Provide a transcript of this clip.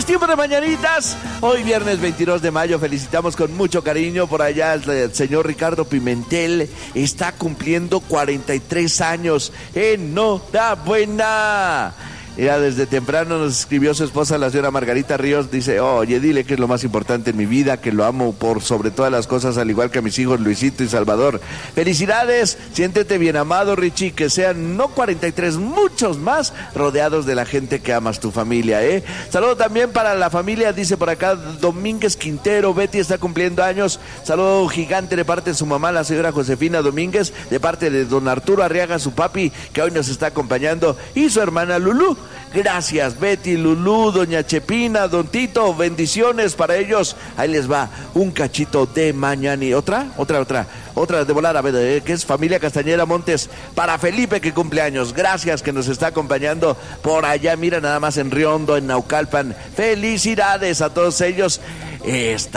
Es tiempo de mañanitas. Hoy viernes 22 de mayo felicitamos con mucho cariño por allá el señor Ricardo Pimentel. Está cumpliendo 43 años. ¡Enhorabuena! Ya desde temprano nos escribió su esposa, la señora Margarita Ríos. Dice, oye, dile que es lo más importante en mi vida, que lo amo por sobre todas las cosas, al igual que a mis hijos Luisito y Salvador. Felicidades, siéntete bien amado, Richie, que sean no 43, muchos más, rodeados de la gente que amas, tu familia, ¿eh? Saludo también para la familia, dice por acá Domínguez Quintero. Betty está cumpliendo años. Saludo gigante de parte de su mamá, la señora Josefina Domínguez, de parte de don Arturo Arriaga, su papi, que hoy nos está acompañando, y su hermana Lulú. Gracias, Betty, Lulú, doña Chepina, don Tito, bendiciones para ellos. Ahí les va un cachito de mañana. Y otra de volar, a ver, que es familia Castañera Montes, para Felipe, que cumple años. Gracias, que nos está acompañando por allá, mira nada más, en Riondo, en Naucalpan. Felicidades a todos ellos.